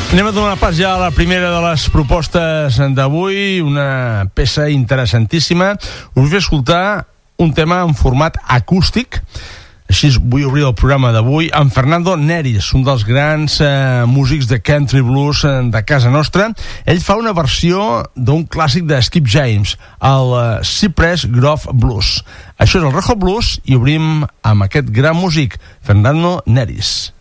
Anem a donar pas ja a la primera de les propostes d'avui, una peça interessantíssima. Us vull escoltar un tema en format acústic. Així vull obrir el programa d'avui amb Fernando Neris, un dels grans músics de country blues de casa nostra. Ell fa una versió d'un clàssic de Skip James, el Cypress Grove Blues. Això és el Reho Blues i obrim amb aquest gran músic, Fernando Neris.